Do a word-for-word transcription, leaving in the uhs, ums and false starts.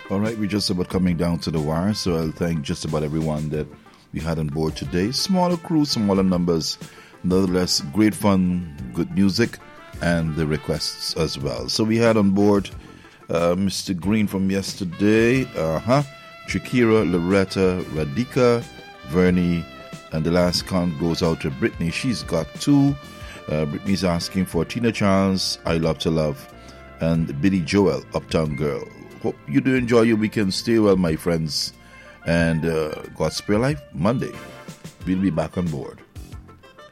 All right, we're just about coming down to the wire, so I'll thank just about everyone that we had on board today. Smaller crew, smaller numbers, nonetheless, great fun, good music, and the requests as well. So we had on board uh, Mister Green from yesterday, uh-huh, Shakira, Loretta, Radhika, Vernie, and the last count goes out to Brittany. She's got two. Uh, Brittany's asking for Tina Charles, I Love to Love, and Billy Joel, Uptown Girl. Hope you do enjoy your weekend. Stay well, my friends. And uh, God's Spare Life, Monday. We'll be back on board.